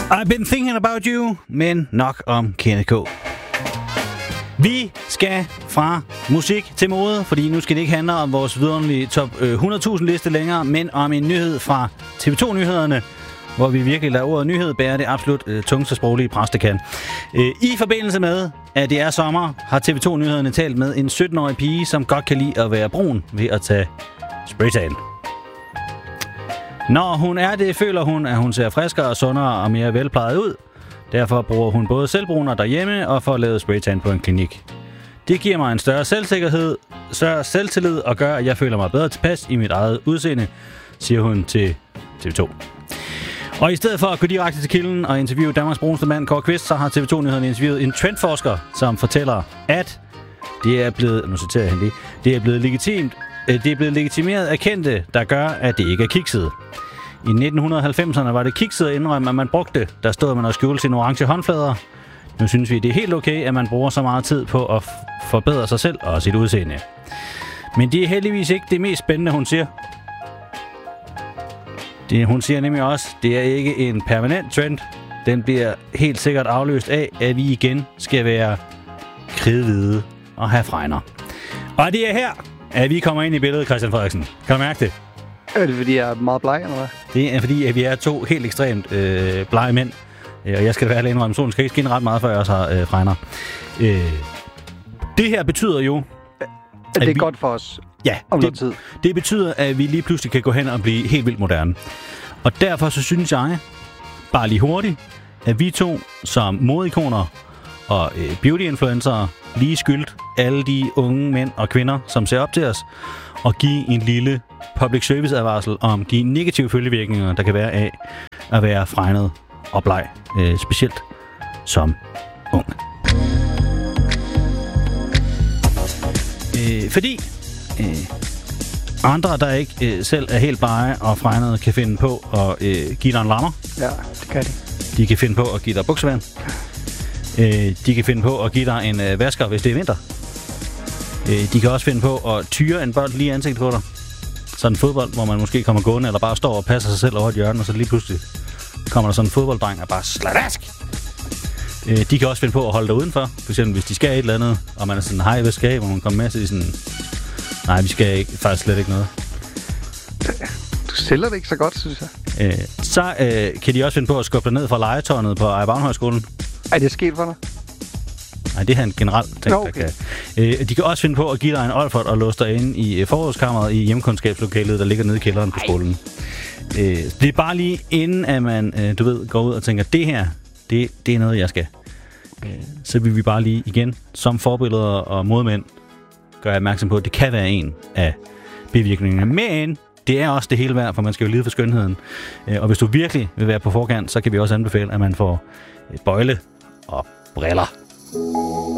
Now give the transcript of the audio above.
I've been thinking about you, men nok om Kenneth K. Vi skal fra musik til mode, fordi nu skal det ikke handle om vores vidunderlige top 100.000 liste længere, men om en nyhed fra TV2-nyhederne, hvor vi virkelig lader ordet nyhed bære det absolut tungste sproglige præstekan. I forbindelse med, at det er sommer, har TV2-nyhederne talt med en 17-årig pige, som godt kan lide at være brun ved at tage spraytan. Når hun er det, føler hun, at hun ser friskere, sundere og mere velplejet ud. Derfor bruger hun både selvbruner derhjemme og får lavet spraytan på en klinik. Det giver mig en større selvsikkerhed, større selvtillid og gør, at jeg føler mig bedre tilpas i mit eget udseende, siger hun til TV2. Og i stedet for at gå direkte til kilden og interviewe Danmarks bruneste mand, Kåre Kvist, så har TV2-nyhederne interviewet en trendforsker, som fortæller, at det er blevet, nu citerer jeg hende lige, det er blevet legitimeret af kendte, der gør, at det ikke er kikset. I 1990'erne var det kikset at indrømme, at man brugte det. Der stod man og skjulte sine orange håndflader. Nu synes vi, det er helt okay, at man bruger så meget tid på at forbedre sig selv og sit udseende. Men det er heldigvis ikke det mest spændende, hun siger. Hun siger nemlig også, det er ikke en permanent trend. Den bliver helt sikkert afløst af, at vi igen skal være kridhvide og have fregner. Og det er her, at vi kommer ind i billedet, Christian Frederiksen. Kan du mærke det? Er det, fordi jeg er meget bleg, eller hvad? Det er fordi, at vi er to helt ekstremt blege mænd. Og jeg skal da være alene indrømme, solen skal ikke skinne ret meget, før jeg også har fregner. Det her betyder jo... Det er godt for os om noget tid. Det betyder, at vi lige pludselig kan gå hen og blive helt vildt moderne. Og derfor så synes jeg, bare lige hurtigt, at vi to som modeikoner og beauty-influencere lige skyldt alle de unge mænd og kvinder, som ser op til os, og give en lille public service advarsel om de negative følgevirkninger, der kan være af at være fregnet og bleg, specielt som ung. Fordi andre, der ikke selv er helt blege og fregnede, kan finde på at give dig en lammer. Ja, det kan de. De kan finde på at give dig buksevand. De kan finde på at give dig en vasker, hvis det er vinter. De kan også finde på at tyre en bold lige i ansigtet på dig. Sådan en fodbold, hvor man måske kommer gående, eller bare står og passer sig selv over et hjørne, og så lige pludselig kommer der sådan en fodbolddreng og bare sladask. De kan også finde på at holde dig udenfor. For eksempel, hvis de skal et eller andet, og man er sådan, hej, hvad skal I? Hvor man kommer med, så de sådan, nej, vi skal ikke, faktisk slet ikke noget. Du sælger det ikke så godt, synes jeg. Så kan de også finde på at skubbe dig ned fra legetårnet på Ejerbavnhøjskolen. Er det sket for dig? Nej, det er en generelt ting, okay. Der kan. De kan også finde på at give dig en olfert og låse dig inde i forrådskammeret i hjemkundskabslokalet, der ligger nede i kælderen på skolen. Det er bare lige inden, at man, du ved, går ud og tænker, det her, det er noget, jeg skal. Så vil vi bare lige igen, som forbilleder og modmænd, gøre opmærksom på, at det kan være en af bivirkningerne. Men det er også det hele værd, for man skal jo lide for skønheden. Og hvis du virkelig vil være på forkant, så kan vi også anbefale, at man får bøjle og briller.